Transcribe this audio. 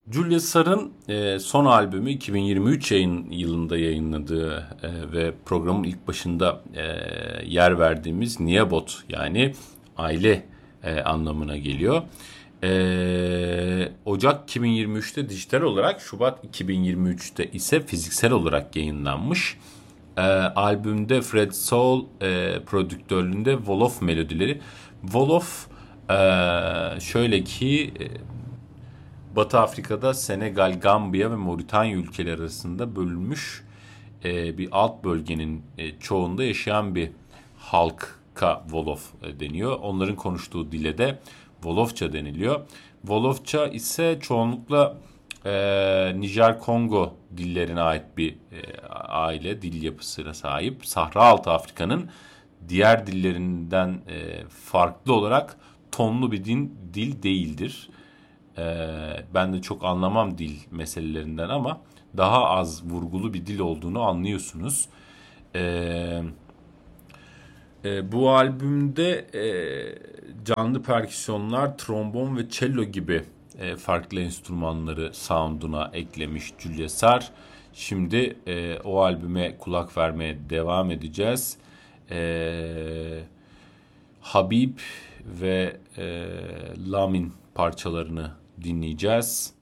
Julia Sar'ın son albümü 2023 yılında yayınladığı ve programın ilk başında yer verdiğimiz Niebot, yani aile anlamına geliyor. Ocak 2023'te dijital olarak, Şubat 2023'te ise fiziksel olarak yayınlanmış. Albümde Fred Soul prodüktörlüğünde Wolof melodileri. Wolof şöyle ki Batı Afrika'da Senegal, Gambiya ve Moritanya ülkeleri arasında bölünmüş bir alt bölgenin çoğunda yaşayan bir halka Wolof deniyor. Onların konuştuğu dile de Wolofça deniliyor. Wolofça ise çoğunlukla Nijer-Kongo dillerine ait bir aile dil yapısına sahip. Sahra Altı Afrika'nın diğer dillerinden farklı olarak tonlu bir dil değildir. Ben de çok anlamam dil meselelerinden ama daha az vurgulu bir dil olduğunu anlıyorsunuz. Ee, Bu albümde canlı perküsyonlar, trombon ve cello gibi farklı enstrümanları sound'una eklemiş Julia Sarr. Şimdi o albüme kulak vermeye devam edeceğiz. Habib ve Lamin parçalarını dinleyeceğiz.